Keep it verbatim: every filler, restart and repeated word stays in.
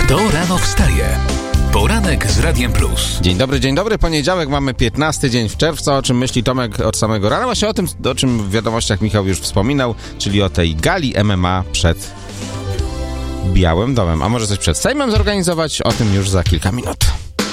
Kto rano wstaje? Poranek z Radiem Plus. Dzień dobry, dzień dobry. Poniedziałek, mamy piętnasty dzień w czerwca. O czym myśli Tomek od samego rana? Właśnie o tym, o czym w wiadomościach Michał już wspominał, czyli o tej gali M M A przed Białym Domem. A może coś przed Sejmem zorganizować? O tym już za kilka minut.